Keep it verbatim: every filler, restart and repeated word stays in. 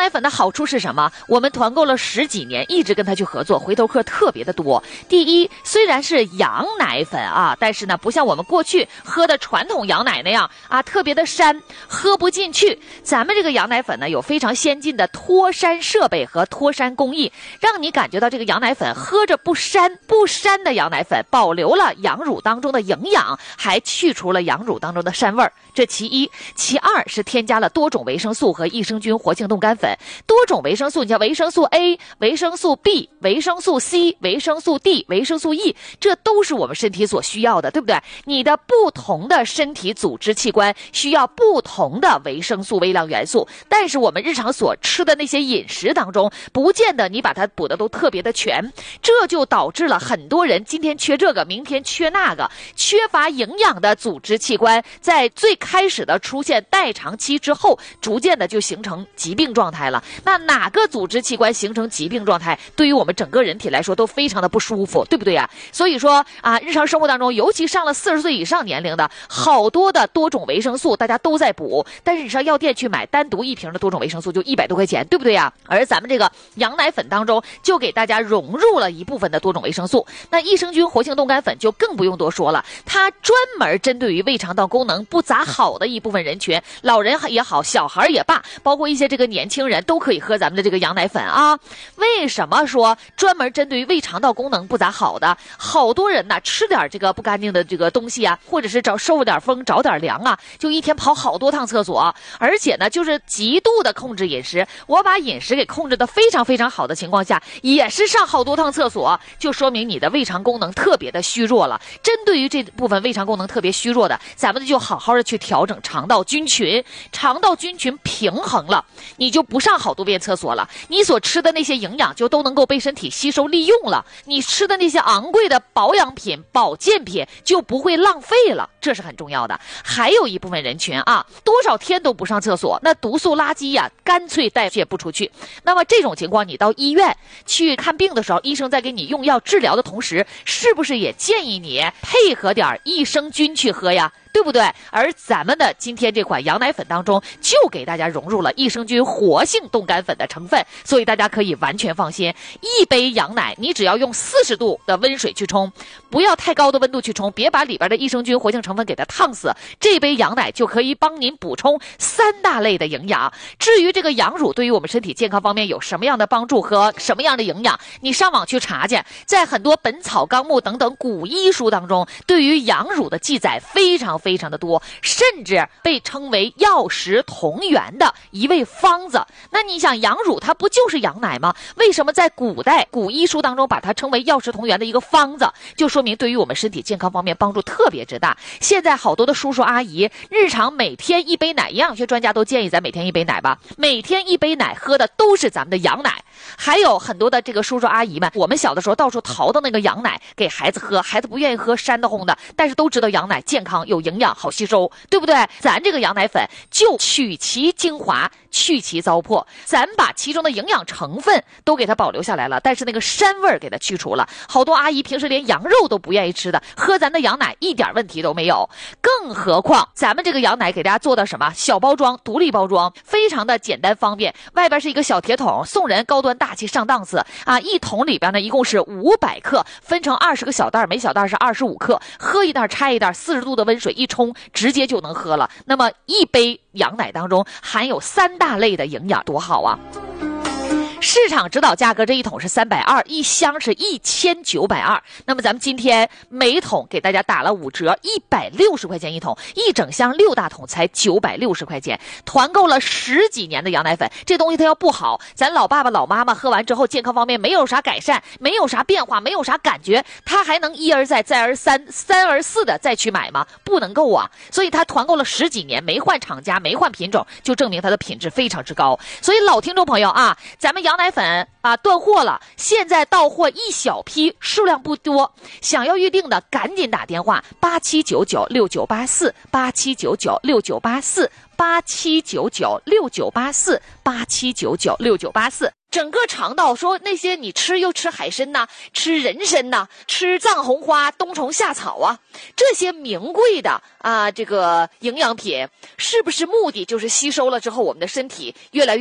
奶粉的好处是什么？我们团购了十几年，一直跟他去合作，回头客特别的多。第一，虽然是羊奶粉啊，但是呢，不像我们过去喝的传统羊奶那样啊，特别的膻，喝不进去。咱们这个羊奶粉呢，有非常先进的脱膻设备和脱膻工艺，让你感觉到这个羊奶粉喝着不膻。不膻的羊奶粉保留了羊乳当中的营养，还去除了羊乳当中的膻味儿。这其一。其二是添加了多种维生素和益生菌活性冻干粉。多种维生素，你像维生素 A、维生素 B、维生素 C、维生素 D、维生素 E， 这都是我们身体所需要的，对不对？你的不同的身体组织器官需要不同的维生素微量元素，但是我们日常所吃的那些饮食当中，不见得你把它补的都特别的全，这就导致了很多人今天缺这个，明天缺那个，缺乏营养的组织器官在最开始的出现代偿期之后，逐渐的就形成疾病状态了。那哪个组织器官形成疾病状态，对于我们整个人体来说都非常的不舒服，对不对啊？所以说啊，日常生活当中，尤其上了四十岁以上年龄的，好多的多种维生素大家都在补，但是你上药店去买单独一瓶的多种维生素就一百多块钱，对不对啊？而咱们这个羊奶粉当中就给大家融入了一部分的多种维生素。那益生菌活性冻干粉就更不用多说了，它专门针对于胃肠道功能不咋好的一部分人群，老人也好，小孩也罢，包括一些这个年轻人都可以喝咱们的这个羊奶粉啊。为什么说专门针对于胃肠道功能不咋好的？好多人呢吃点这个不干净的这个东西啊，或者是找受点风着点凉啊，就一天跑好多趟厕所，而且呢就是极度的控制饮食。我把饮食给控制的非常非常好的情况下，也是上好多趟厕所，就说明你的胃肠功能特别的虚弱了。针对于这部分胃肠功能特别虚弱的，咱们就好好的去调整肠道菌群，肠道菌群平衡了，你就不上好多遍厕所了，你所吃的那些营养就都能够被身体吸收利用了，你吃的那些昂贵的保养品保健品就不会浪费了，这是很重要的。还有一部分人群啊，多少天都不上厕所，那毒素垃圾呀干脆代谢不出去。那么这种情况，你到医院去看病的时候，医生在给你用药治疗的同时，是不是也建议你配合点益生菌去喝呀？对不对？而咱们的今天这款羊奶粉当中就给大家融入了益生菌活性冻干粉的成分，所以大家可以完全放心。一杯羊奶你只要用四十度的温水去冲，不要太高的温度去冲，别把里边的益生菌活性成分给它烫死，这杯羊奶就可以帮您补充三大类的营养。至于这个羊乳对于我们身体健康方面有什么样的帮助和什么样的营养，你上网去查去，在很多本草纲目等等古医书当中，对于羊乳的记载非常非常的多，甚至被称为药食同源的一味方子。那你想，羊乳它不就是羊奶吗？为什么在古代古医书当中把它称为药食同源的一个方子，就说明对于我们身体健康方面帮助特别之大。现在好多的叔叔阿姨日常每天一杯奶，营养学专家都建议咱每天一杯奶吧，每天一杯奶喝的都是咱们的羊奶。还有很多的这个叔叔阿姨们，我们小的时候到处淘的那个羊奶给孩子喝，孩子不愿意喝膻的烘的，但是都知道羊奶健康有营养好吸收，对不对？咱这个羊奶粉就取其精华去其糟粕，咱把其中的营养成分都给它保留下来了，但是那个膻味儿给它去除了。好多阿姨平时连羊肉都不愿意吃的，喝咱的羊奶一点问题都没有。更何况咱们这个羊奶给大家做的什么小包装独立包装，非常的简单方便，外边是一个小铁桶，送人高端大气上档次啊！一桶里边呢一共是五百克，分成二十个小袋，每小袋是二十五克，喝一袋拆一袋，四十度的温水一冲，直接就能喝了。那么一杯羊奶当中含有三大类的营养，多好啊！市场指导价格这一桶是三百二，一箱是一千九百二。那么咱们今天每桶给大家打了五折，一百六十块钱一桶，一整箱六大桶才九百六十块钱。团购了十几年的羊奶粉，这东西它要不好，咱老爸爸老妈妈喝完之后健康方面没有啥改善，没有啥变化，没有啥感觉，他还能一而再再而三三而四的再去买吗？不能够啊！所以他团购了十几年，没换厂家，没换品种，就证明它的品质非常之高。所以老听众朋友啊，咱们羊奶粉啊断货了，现在到货一小批，数量不多，想要预定的赶紧打电话八七九九六九八四八七九九六九八四八七九九六九八四八七九九六九八四。整个肠道说那些你吃又吃海参呐，吃人参呐，吃藏红花、冬虫夏草啊，这些名贵的啊这个营养品，是不是目的就是吸收了之后我们的身体越来越